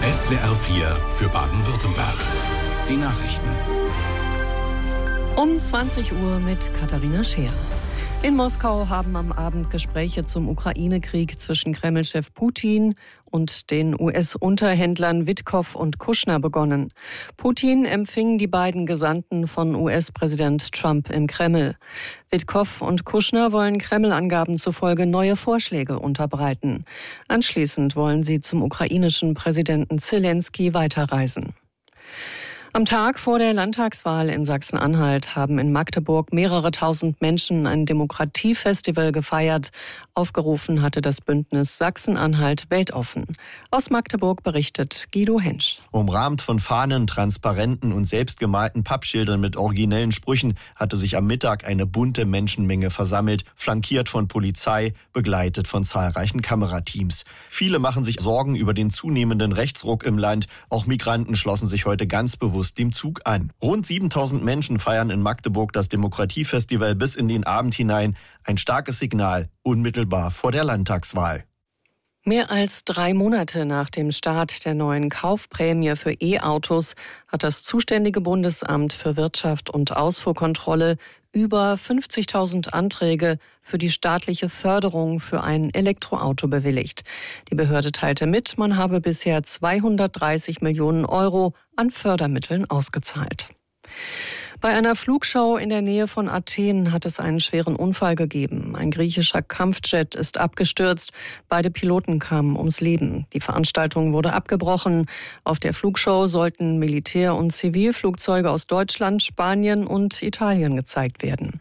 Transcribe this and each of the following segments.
SWR 4 für Baden-Württemberg. Die Nachrichten. Um 20 Uhr mit Katharina Scheer. In Moskau haben am Abend Gespräche zum Ukraine-Krieg zwischen Kreml-Chef Putin und den US-Unterhändlern Witkow und Kushner begonnen. Putin empfing die beiden Gesandten von US-Präsident Trump im Kreml. Witkow und Kushner wollen Kreml-Angaben zufolge neue Vorschläge unterbreiten. Anschließend wollen sie zum ukrainischen Präsidenten Zelensky weiterreisen. Am Tag vor der Landtagswahl in Sachsen-Anhalt haben in Magdeburg mehrere tausend Menschen ein Demokratiefestival gefeiert. Aufgerufen hatte das Bündnis Sachsen-Anhalt weltoffen. Aus Magdeburg berichtet Guido Hensch. Umrahmt von Fahnen, Transparenten und selbstgemalten Pappschildern mit originellen Sprüchen hatte sich am Mittag eine bunte Menschenmenge versammelt, flankiert von Polizei, begleitet von zahlreichen Kamerateams. Viele machen sich Sorgen über den zunehmenden Rechtsruck im Land. Auch Migranten schlossen sich heute ganz bewusst dem Zug an. Rund 7000 Menschen feiern in Magdeburg das Demokratiefestival bis in den Abend hinein. Ein starkes Signal, unmittelbar vor der Landtagswahl. Mehr als 3 Monate nach dem Start der neuen Kaufprämie für E-Autos hat das zuständige Bundesamt für Wirtschaft und Ausfuhrkontrolle über 50.000 Anträge für die staatliche Förderung für ein Elektroauto bewilligt. Die Behörde teilte mit, man habe bisher 230 Millionen Euro an Fördermitteln ausgezahlt. Bei einer Flugschau in der Nähe von Athen hat es einen schweren Unfall gegeben. Ein griechischer Kampfjet ist abgestürzt. Beide Piloten kamen ums Leben. Die Veranstaltung wurde abgebrochen. Auf der Flugschau sollten Militär- und Zivilflugzeuge aus Deutschland, Spanien und Italien gezeigt werden.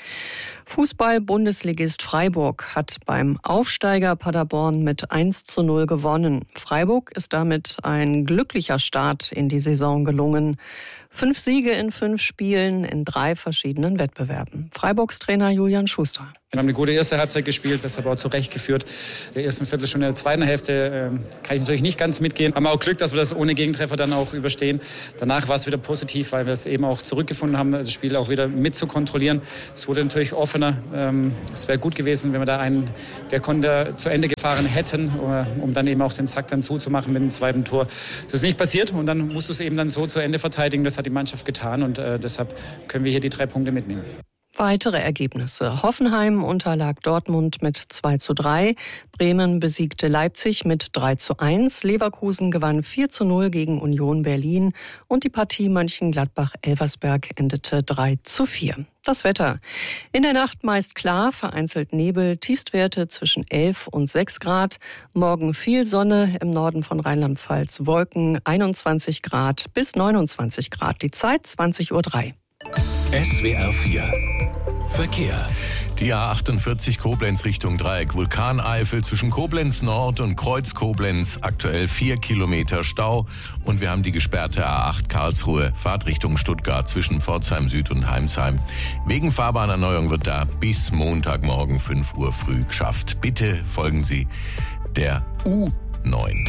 Fußball-Bundesligist Freiburg hat beim Aufsteiger Paderborn mit 1:0 gewonnen. Freiburg ist damit ein glücklicher Start in die Saison gelungen. 5 Siege in 5 Spielen in 3 verschiedenen Wettbewerben. Freiburgs Trainer Julian Schuster. Wir haben eine gute erste Halbzeit gespielt, das aber auch zurechtgeführt. Der ersten Viertelstunde, der zweiten Hälfte kann ich natürlich nicht ganz mitgehen. Haben auch Glück, dass wir das ohne Gegentreffer dann auch überstehen. Danach war es wieder positiv, weil wir es eben auch zurückgefunden haben, das Spiel auch wieder mit zu kontrollieren. Es wurde natürlich offener. Es wäre gut gewesen, wenn wir da einen der Konter zu Ende gefahren hätten, um dann eben auch den Sack dann zuzumachen mit dem zweiten Tor. Das ist nicht passiert und dann musst du es eben dann so zu Ende verteidigen. Das hat die Mannschaft getan und deshalb können wir hier die 3 Punkte mitnehmen. Weitere Ergebnisse. Hoffenheim unterlag Dortmund mit 2:3. Bremen besiegte Leipzig mit 3:1. Leverkusen gewann 4:0 gegen Union Berlin. Und die Partie Mönchengladbach-Elversberg endete 3:4. Das Wetter. In der Nacht meist klar, vereinzelt Nebel, Tiefstwerte zwischen 11 und 6 Grad. Morgen viel Sonne, im Norden von Rheinland-Pfalz Wolken, 21 Grad bis 29 Grad. Die Zeit 20:03 Uhr. SWR 4 Verkehr. Die A48 Koblenz Richtung Dreieck. Vulkaneifel zwischen Koblenz Nord und Kreuz Koblenz. Aktuell 4 Kilometer Stau. Und wir haben die gesperrte A8 Karlsruhe. Fahrtrichtung Stuttgart zwischen Pforzheim Süd und Heimsheim. Wegen Fahrbahnerneuerung wird da bis Montagmorgen 5 Uhr früh geschafft. Bitte folgen Sie der U9.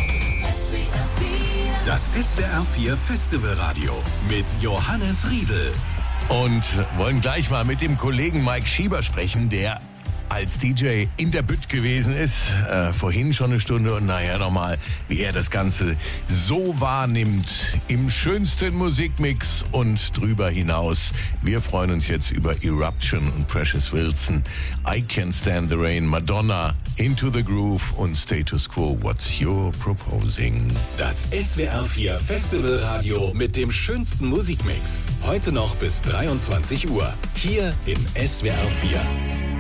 Das SWR 4 Festivalradio mit Johannes Riedel. Und wollen gleich mal mit dem Kollegen Mike Schieber sprechen, der als DJ in der Bütt gewesen ist, vorhin schon eine Stunde und nachher nochmal, wie er das Ganze so wahrnimmt, im schönsten Musikmix und drüber hinaus. Wir freuen uns jetzt über Eruption und Precious Wilson, I Can't Stand the Rain, Madonna, Into the Groove und Status Quo, What's Your Proposing? Das SWR 4 Festivalradio mit dem schönsten Musikmix. Heute noch bis 23 Uhr. Hier in SWR 4.